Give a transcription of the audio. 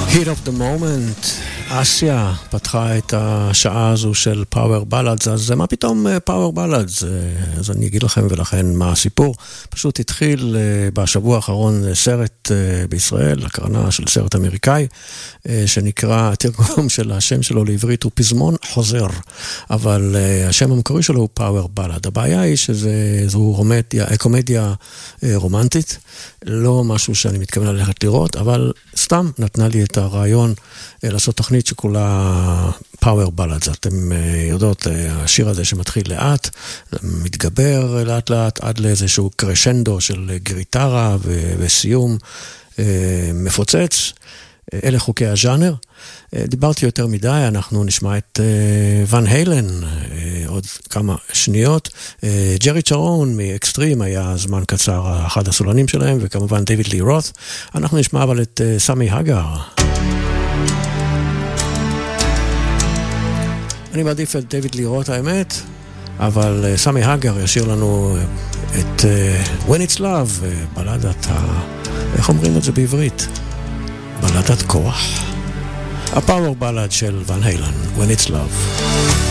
Heat of the Moment, אסיה פתחה את השעה הזו של פאוור בלאדס, אז מה פתאום פאוור בלאדס? אז אני אגיד לכם ולכן מה הסיפור. פשוט התחיל בשבוע האחרון סרט בישראל, הקרנה של סרט אמריקאי, שנקרא, התרגום של השם שלו לעברית הוא פזמון חוזר, אבל השם המקורי שלו הוא פאוור בלאד. הבעיה היא שזו קומדיה רומנטית, לא משהו שאני מתכוון ללכת לראות, אבל סתם נתנה לי את הרעיון לעשות תוכנית שכולה פאוור בלאדס. אתם יודעות, השיר הזה שמתחיל לאט, מתגבר לאט לאט עד לאיזשהו קרשנדו של גריטרה וסיום מפוצץ. אלה חוקי הז'אנר. דיברתי יותר מדי, אנחנו נשמע את ון היילן עוד כמה שניות. ג'רי צ'רון מאקסטרים היה זמן קצר אחד הסולנים שלהם, וכמובן דיוויד לי רות. אנחנו נשמע אבל את סמי הגר. אני מעדיף את דיוויד לי רות האמת, אבל סמי הגר ישיר לנו את When It's Love, בלדת איך אומרים את זה בעברית? בלדת כוח. הפאוור בלד של ון היילן, When It's Love.